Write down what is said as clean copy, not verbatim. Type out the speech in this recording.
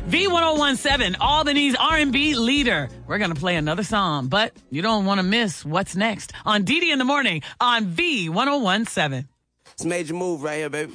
V1017, Albany's R&B leader. We're going to play another song, but you don't want to miss what's next on DD in the Morning on V1017. It's a major move right here, baby.